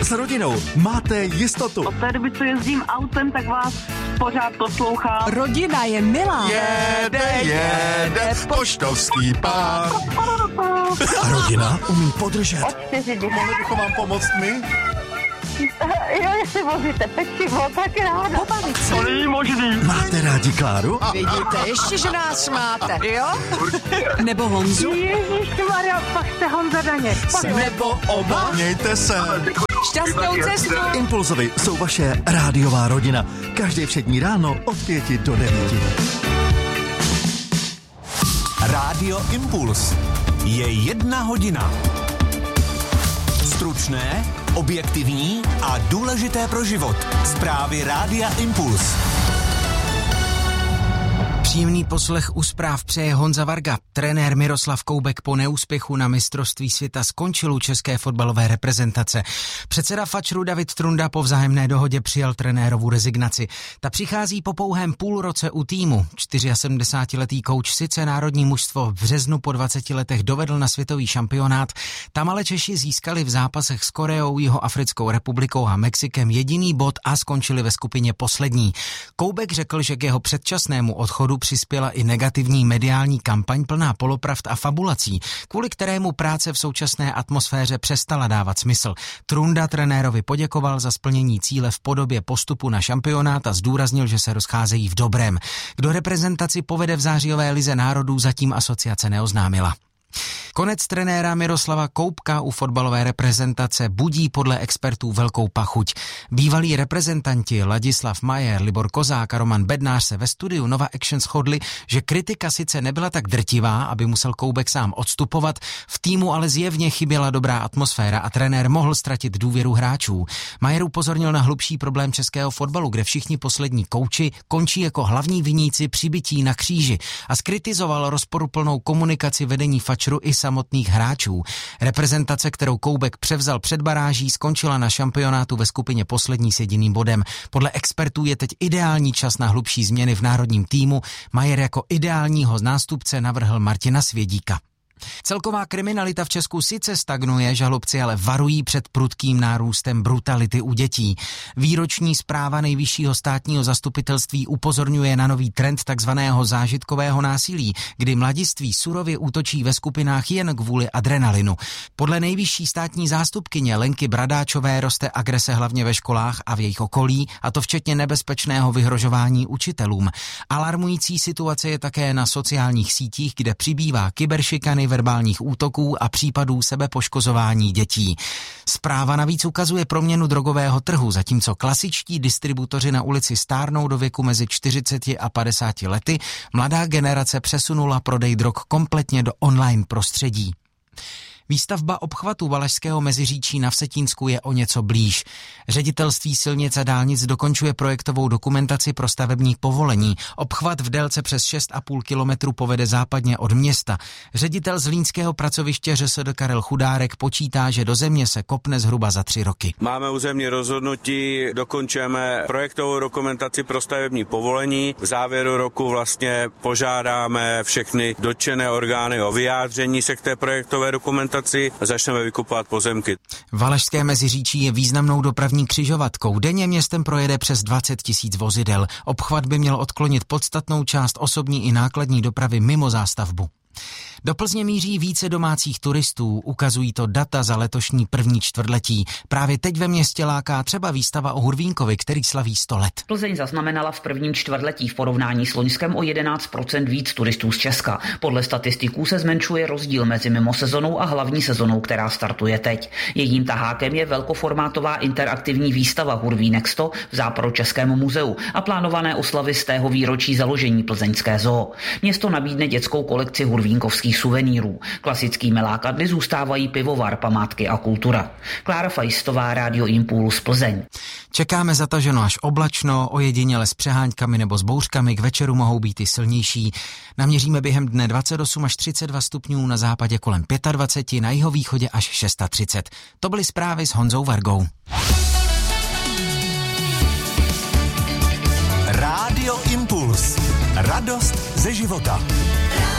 S rodinou máte jistotu. Od té doby, co jezdím autem, tak vás pořád poslouchám. Rodina je milá. Jede, poštovský pán. A rodina umí podržet. Od 4 dny. Mohli bychom vám pomoct my? Jo, jestli vozíte pečivo, tak ráda. Pobavit se. To není možný. Máte rádi Kláru? Vidíte, ještě, že nás máte, jo? Nebo Honzu? Ježišmarja, pak jste Honza Daněk. Nebo oba? Mějte se. Šťastnou cestu. Impulzovi jsou vaše rádiová rodina. Každý všední ráno od 5 do 9. Rádio Impuls. Je 1 hodina. Stručné, objektivní a důležité pro život. Zprávy Rádia Impuls. Příjemný poslech u zpráv přeje Honza Varga. Trenér Miroslav Koubek po neúspěchu na mistrovství světa skončil u české fotbalové reprezentace. Předseda Fatřru David Trunda po vzájemné dohodě přijal trenérovu rezignaci. Ta přichází po pouhém půlroce u týmu. 74letý kouč sice národní mužstvo v březnu po 20 letech dovedl na světový šampionát, tam ale Češi získali v zápasech s Koreou, Jihoafrickou republikou a Mexikem jediný bod a skončili ve skupině poslední. Koubek řekl, že k jeho předčasnému odchodu přispěla i negativní mediální kampaň plná polopravd a fabulací, kvůli kterému práce v současné atmosféře přestala dávat smysl. Trunda trenérovi poděkoval za splnění cíle v podobě postupu na šampionát a zdůraznil, že se rozcházejí v dobrém. Kdo reprezentaci povede v zářijové lize národů, zatím asociace neoznámila. Konec trenéra Miroslava Koubka u fotbalové reprezentace budí podle expertů velkou pachuť. Bývalí reprezentanti Ladislav Majer, Libor Kozák a Roman Bednář se ve studiu Nova Action shodli, že kritika sice nebyla tak drtivá, aby musel Koubek sám odstupovat, v týmu ale zjevně chyběla dobrá atmosféra a trenér mohl ztratit důvěru hráčů. Majer upozornil na hlubší problém českého fotbalu, kde všichni poslední kouči končí jako hlavní viníci přibití na kříži a zkritizoval rozporuplnou komunikaci vedení Fatřru i samotných hráčů. Reprezentace, kterou Koubek převzal před baráží, skončila na šampionátu ve skupině poslední s jediným bodem. Podle expertů je teď ideální čas na hlubší změny v národním týmu. Majer jako ideálního nástupce navrhl Martina Svědíka. Celková kriminalita v Česku sice stagnuje, žalobci ale varují před prudkým nárůstem brutality u dětí. Výroční zpráva Nejvyššího státního zastupitelství upozorňuje na nový trend takzvaného zážitkového násilí, kdy mladiství surově útočí ve skupinách jen kvůli adrenalinu. Podle nejvyšší státní zástupkyně Lenky Bradáčové roste agrese hlavně ve školách a v jejich okolí, a to včetně nebezpečného vyhrožování učitelům. Alarmující situace je také na sociálních sítích, kde přibývá kyberšikany, verbálních útoků a případů sebepoškozování dětí. Zpráva navíc ukazuje proměnu drogového trhu, zatímco klasičtí distributoři na ulici stárnou do věku mezi 40 a 50 lety, mladá generace přesunula prodej drog kompletně do online prostředí. Výstavba obchvatu Valašského Meziříčí na Vsetínsku je o něco blíž. Ředitelství silnic a dálnic dokončuje projektovou dokumentaci pro stavební povolení. Obchvat v délce přes 6,5 kilometru povede západně od města. Ředitel zlínského pracoviště ŘSD Karel Chudárek počítá, že do země se kopne zhruba za 3 roky. Máme územní rozhodnutí, dokončujeme projektovou dokumentaci pro stavební povolení. V závěru roku vlastně požádáme všechny dotčené orgány o vyjádření se k té projektové dokumentaci. Začneme vykupovat pozemky. Valašské Meziříčí je významnou dopravní křižovatkou. Denně městem projede přes 20 000 vozidel. Obchvat by měl odklonit podstatnou část osobní i nákladní dopravy mimo zástavbu. Do Plzně míří více domácích turistů, ukazují to data za letošní první čtvrtletí. Právě teď ve městě láká třeba výstava o Hurvínkovi, který slaví 100 let. Plzeň zaznamenala v prvním čtvrtletí v porovnání s loňskem o 11% víc turistů z Česka. Podle statistiků se zmenšuje rozdíl mezi mimosezonou a hlavní sezonou, která startuje teď. Jejím tahákem je velkoformátová interaktivní výstava Hurvínek 100 v Západočeském muzeu a plánované oslavy z tého výročí založení plzeňské zoo. Město nabídne dětskou kolekci hurvínkovských suvenýrů. Klasickými lákadly zůstávají pivovar, památky a kultura. Klára Fajstová, Rádio Impuls, Plzeň. Čekáme zataženo až oblačno, ojediněle s přeháňkami nebo s bouřkami, k večeru mohou být i silnější. Naměříme během dne 28 až 32 stupňů, na západě kolem 25, na jihovýchodě až 630. To byly zprávy s Honzou Vargou. Rádio Impuls. Radost ze života.